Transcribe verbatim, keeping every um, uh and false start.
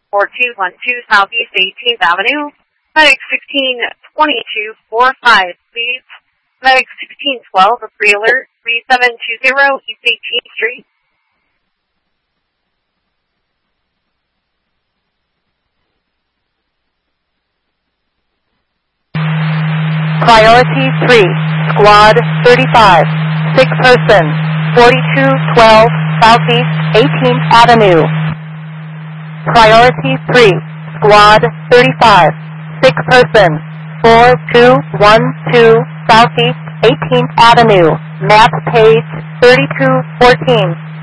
four two one two Southeast eighteenth Avenue. Medic sixteen twenty-two forty-five, please. Medic sixteen twelve, a pre-alert, three seven two zero East eighteenth Street. Priority three, Squad thirty-five, sick person, forty-two twelve Southeast eighteenth Avenue. Priority three, Squad thirty-five, sick person, four two one two Southeast eighteenth Avenue, map page thirty-two fourteen.